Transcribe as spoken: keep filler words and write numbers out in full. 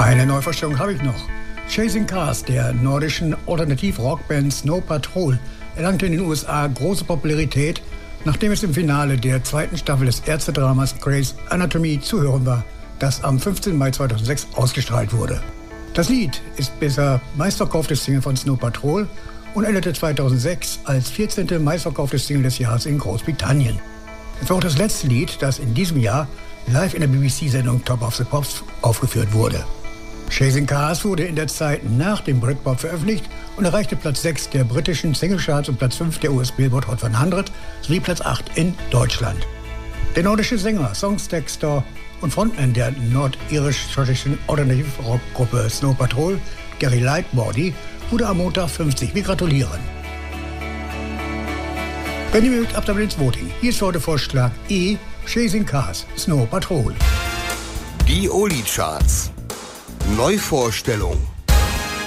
Eine Neuvorstellung habe ich noch. Chasing Cars der nordischen Alternativ-Rockband Snow Patrol erlangte in den U S A große Popularität, nachdem es im Finale der zweiten Staffel des Ärztedramas Grey's Anatomy zu hören war, das am fünfzehnten Mai zweitausendsechs ausgestrahlt wurde. Das Lied ist bisher meistverkauftes Single von Snow Patrol und endete zweitausendsechs als vierzehnte meistverkauftes Single des Jahres in Großbritannien. Es war auch das letzte Lied, das in diesem Jahr live in der B B C-Sendung Top of the Pops aufgeführt wurde. Chasing Cars wurde in der Zeit nach dem Britpop veröffentlicht und erreichte Platz sechs der britischen Singlecharts und Platz fünf der U S Billboard Hot hundert sowie Platz acht in Deutschland. Der nordische Sänger, Songtexter und Frontman der nordirisch-schottischen Alternative-Rock-Gruppe Snow Patrol, Gary Lightbody, wurde am Montag fünfzig. Wir gratulieren. Wenn ihr mögt, ab damit ins Voting. Hier ist heute Vorschlag E, Chasing Cars, Snow Patrol. Die Oli-Charts. Neuvorstellung.